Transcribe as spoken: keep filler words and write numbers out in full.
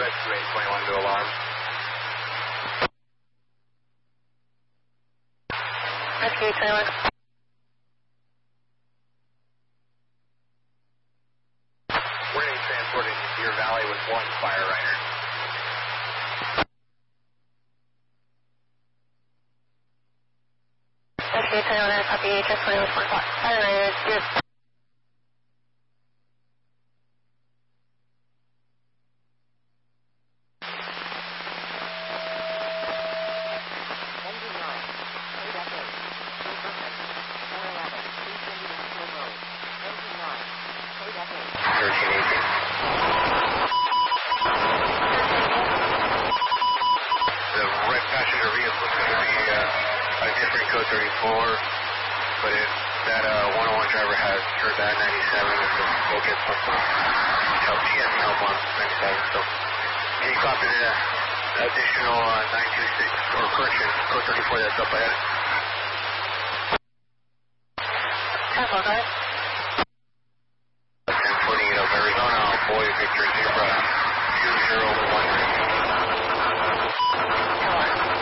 Red two eight twenty-one to alarm. Red two eight twenty-one. We're transporting to Deer Valley with one fire rider. Red two eight twenty-one, copy, just twenty with one fire rider, Deer. thirty-four, but if that uh, one oh one driver has heard that ninety-seven, we'll get some uh, help. She has some help on ninety-seven, so can you copy the additional uh, nine two six, or correction, code thirty-four that's up ahead? ten four, guys. ten forty-eight of Arizona, Boy Victor Zebra, two zero one. ten one.